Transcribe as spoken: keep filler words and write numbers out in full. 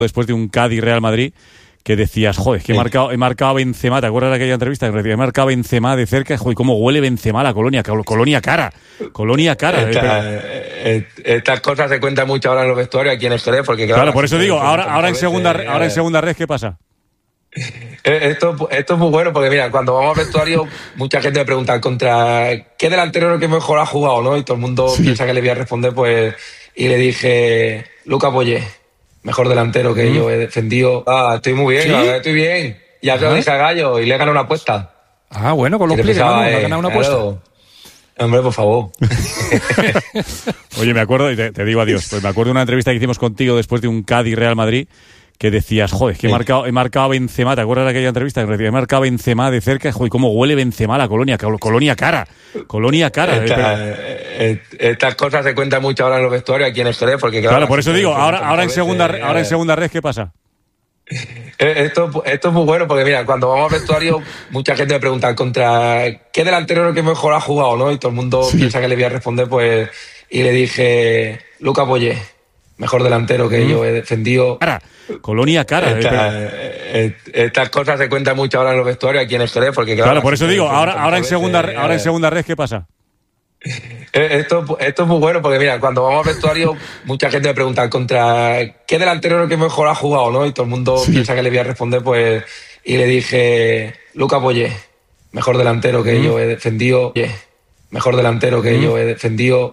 después de un Cádiz-Real Madrid, que decías, joder, que he marcado, he marcado a Benzema, ¿te acuerdas de aquella entrevista? He marcado a Benzema de cerca, joder, cómo huele Benzema la colonia, colonia cara, colonia cara. Esta, eh, estas cosas se cuentan mucho ahora en los vestuarios, aquí en el Jerez, porque claro, claro por eso digo, ahora, ahora en segunda, veces, ahora en segunda red, ¿qué pasa? Esto, esto es muy bueno, porque mira, cuando vamos al vestuario, mucha gente me pregunta contra qué delantero es el que mejor ha jugado, ¿no? Y todo el mundo sí. piensa que le voy a responder, pues, y le dije, Lucas Boyé. Mejor delantero que mm. yo he defendido. Ah, estoy muy bien, ¿sí? Verdad, estoy bien. Ya se lo dije a Gallo y le he ganado una apuesta. Ah, bueno, con los pliegues, ¿no? Le ha ganado una apuesta. Claro. Hombre, por favor. Oye, me acuerdo, y te, te digo adiós, pues me acuerdo de una entrevista que hicimos contigo después de un Cádiz-Real Madrid, que decías, joder, que he, marcado, he marcado a Benzema, ¿te acuerdas de aquella entrevista? He marcado a Benzema de cerca, joder, cómo huele Benzema la colonia, colonia cara, colonia cara. Esta, eh, estas cosas se cuentan mucho ahora en los vestuarios, aquí en el Jerez, porque claro, claro por eso digo, ahora, ahora, en segunda, veces, ahora en segunda red, ¿qué pasa? Esto, esto es muy bueno, porque mira, cuando vamos al vestuario, mucha gente me pregunta contra qué delantero es el que mejor ha jugado, ¿no? Y todo el mundo sí. piensa que le voy a responder, pues, y le dije, Lucas Boyé. Mejor delantero que mm. yo he defendido. Cara, colonia cara. Esta, eh, estas cosas se cuentan mucho ahora en los vestuarios, aquí en el Jerez, porque claro, claro por eso digo, ahora, ahora, en segunda, veces, ahora en segunda red, ¿qué pasa? Esto, esto es muy bueno, porque mira, cuando vamos al vestuario, mucha gente me pregunta contra qué delantero es el que mejor ha jugado, ¿no? Y todo el mundo sí. piensa que le voy a responder, pues, y le dije, Lucas Boyé. Mejor delantero que mm. yo he defendido. Mejor delantero que mm. yo he defendido.